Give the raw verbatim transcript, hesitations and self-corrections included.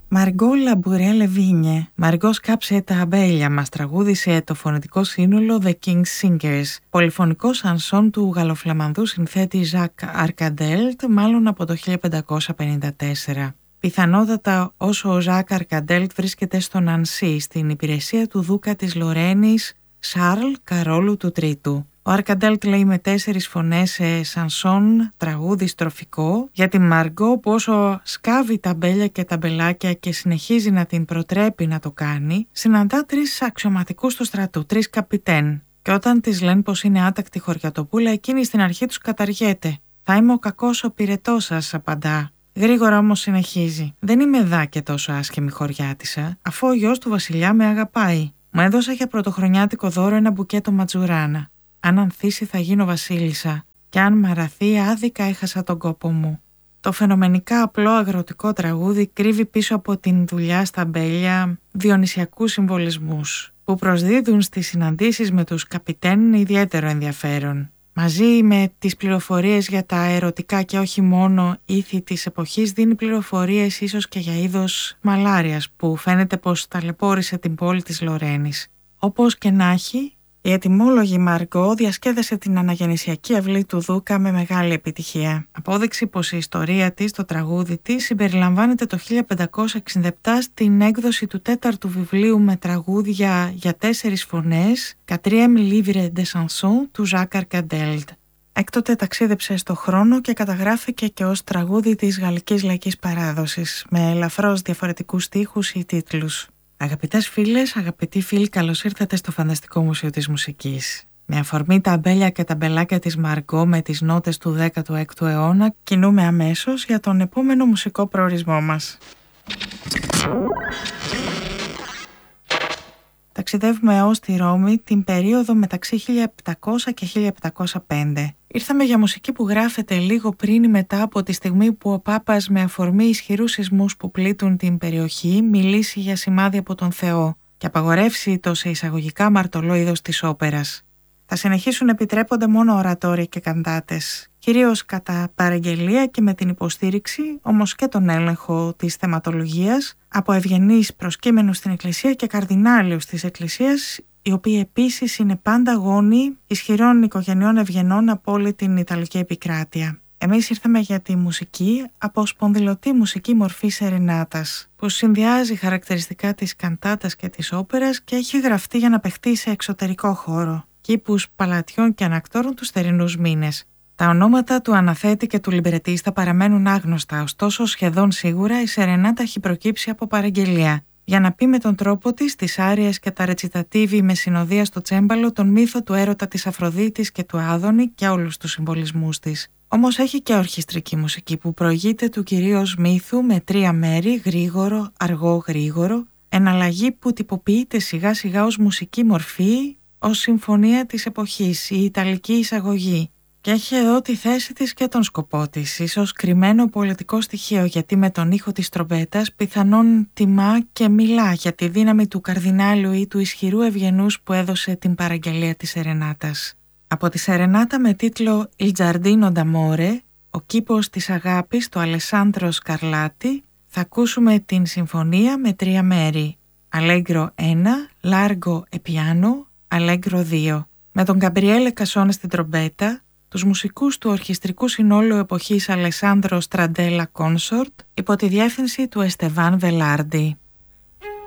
Μαργκό Λαμπουρέ Λεβίνιε, Μαργκό σκάψε τα αμπέλια, μας τραγούδισε το φωνητικό σύνολο The King's Singers, πολυφωνικό σανσόν του γαλλοφλαμανδού συνθέτη Ζακ Αρκαντέλτ, μάλλον από το χίλια πεντακόσια πενήντα τέσσερα. Πιθανότατα όσο ο Ζακ Αρκαντέλτ βρίσκεται στο Νανσί, στην υπηρεσία του δούκα της Λορένης Σάρλ Καρόλου του Τρίτου. Ο Αρκαντέλτ λέει με τέσσερις φωνές σε σανσόν τραγούδι στροφικό για τη Μαργκό, πόσο σκάβει τα μπέλια και τα μπελάκια και συνεχίζει να την προτρέπει να το κάνει, συναντά τρεις αξιωματικούς του στρατού, τρεις καπιτέν. Και όταν της λένε πως είναι άτακτη χωριατοπούλα, εκείνη στην αρχή τους καταργέται. «Θα είμαι ο κακός ο πυρετός σας», απαντά. Γρήγορα όμως συνεχίζει. «Δεν είμαι δά και τόσο άσχημη χωριάτισσα, αφού ο γιος του βασιλιά με αγαπάει. Μου έδωσα για πρωτοχρονιάτικο δώρο ένα μπουκέτο ματζουράνα. Αν ανθίσει θα γίνω βασίλισσα και αν μαραθεί άδικα έχασα τον κόπο μου». Το φαινομενικά απλό αγροτικό τραγούδι κρύβει πίσω από την δουλειά στα μπέλια διονυσιακούς συμβολισμούς που προσδίδουν στις συναντήσεις με τους καπιτέν ιδιαίτερο ενδιαφέρον. Μαζί με τις πληροφορίες για τα ερωτικά και όχι μόνο ήθη της εποχής, δίνει πληροφορίες ίσως και για είδος μαλάριας που φαίνεται πως ταλαιπώρησε την πόλη της Λορένης. Όπως και να έχει, η ετοιμόλογη Μαργκό διασκέδασε την αναγεννησιακή αυλή του Δούκα με μεγάλη επιτυχία. Απόδειξη πως η ιστορία της, το τραγούδι της, συμπεριλαμβάνεται το χίλια πεντακόσια εξήντα επτά στην έκδοση του τέταρτου βιβλίου με τραγούδια για τέσσερις φωνές «Quatrième livre de chansons» του Ζακ Αρκαντέλτ. Έκτοτε ταξίδεψε στο χρόνο και καταγράφηκε και ως τραγούδι της γαλλικής λαϊκής παράδοσης, με ελαφρώς διαφορετικούς στίχους ή τίτλους. Αγαπητές φίλες, αγαπητοί φίλοι, καλώς ήρθατε στο Φανταστικό Μουσείο της Μουσικής. Με αφορμή τα αμπέλια και τα μπελάκια της Μαργκό με τις νότες του δέκατου έκτου αιώνα, κινούμε αμέσως για τον επόμενο μουσικό προορισμό μας. Ταξιδεύουμε έως τη Ρώμη την περίοδο μεταξύ χίλια επτακόσια και χίλια επτακόσια πέντε. Ήρθαμε για μουσική που γράφεται λίγο πριν ή μετά από τη στιγμή που ο Πάπας, με αφορμή ισχυρούς σεισμούς που πλήττουν την περιοχή, μιλήσει για σημάδι από τον Θεό και απαγορεύσει το σε εισαγωγικά μαρτωλό είδος της όπερας. Θα συνεχίσουν επιτρέπονται μόνο ορατόροι και καντάτες, κυρίως κατά παραγγελία και με την υποστήριξη, όμως και τον έλεγχο της θεματολογίας, από ευγενείς προσκύμενους στην Εκκλησία και καρδινάλιους της Εκκλησίας, οι οποίοι επίσης είναι πάντα γόνοι ισχυρών οικογενειών ευγενών από όλη την Ιταλική επικράτεια. Εμείς ήρθαμε για τη μουσική από σπονδυλωτή μουσική μορφή σερενάτας, που συνδυάζει χαρακτηριστικά της καντάτας και της όπερας και έχει γραφτεί για να παιχτεί σε εξωτερικό χώρο, κήπους παλατιών και ανακτόρων τους θερινούς μήνες. Τα ονόματα του αναθέτη και του λιμπρετίστα παραμένουν άγνωστα, ωστόσο σχεδόν σίγουρα η σερενάτα έχει προκύψει από παραγγελία, για να πει με τον τρόπο της, τις άριες και τα ρετσιτατίβι με συνοδεία στο τσέμπαλο, τον μύθο του έρωτα της Αφροδίτης και του Άδωνη και όλους τους συμβολισμούς της. Όμως έχει και ορχιστρική μουσική που προηγείται του κυρίως μύθου με τρία μέρη, γρήγορο, αργό, γρήγορο, εναλλαγή που τυποποιείται σιγά σιγά ως μουσική μορφή, ως συμφωνία της εποχής, η Ιταλική εισαγωγή. Και έχει εδώ τη θέση της και τον σκοπό της, ίσως κρυμμένο πολιτικό στοιχείο, γιατί με τον ήχο της τρομπέτας πιθανόν τιμά και μιλά για τη δύναμη του καρδινάλιου ή του ισχυρού ευγενούς που έδωσε την παραγγελία της σερενάτας. Από τη σερενάτα με τίτλο «Il Giardino d'Amore», ο κήπος της αγάπης του Αλεσάντρο Σκαρλάτι, θα ακούσουμε την συμφωνία με τρία μέρη, Αλέγκρο ένα, Λάργο e piano, Αλέγκρο δύο, με τον Γκαμπριέλε Κασόνε στην τρομπέτα, τους μουσικούς του ορχιστρικού συνόλου εποχής Αλεσάνδρο Στραντέλα Κόνσορτ, υπό τη διεύθυνση του Εστεβάν Βελάρντι.